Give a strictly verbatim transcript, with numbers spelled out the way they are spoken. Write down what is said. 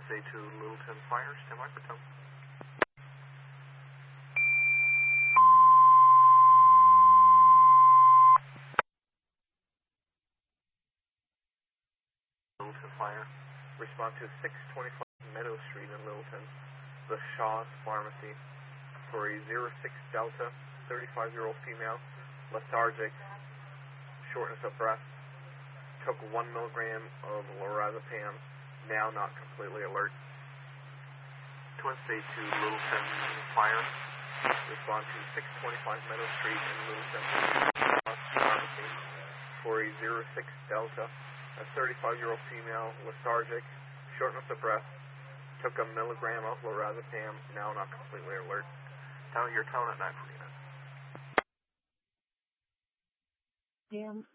Say to Littleton Fire, stand by for tone. Littleton Fire, respond to six twenty-five Meadow Street in Littleton, the Shaw's Pharmacy, for a zero six Delta, thirty-five-year-old female, lethargic, shortness of breath, took one milligram of lorazepam, now not completely alert. Twin State to Littleton Fire, respond to six twenty-five Meadow Street in Littleton, Pharmacy, for a zero six Delta, a thirty-five-year-old female, lethargic, shortness of breath, took a milligram of lorazepam, now not completely alert. Tell your tone at nine forty-nine. Dan,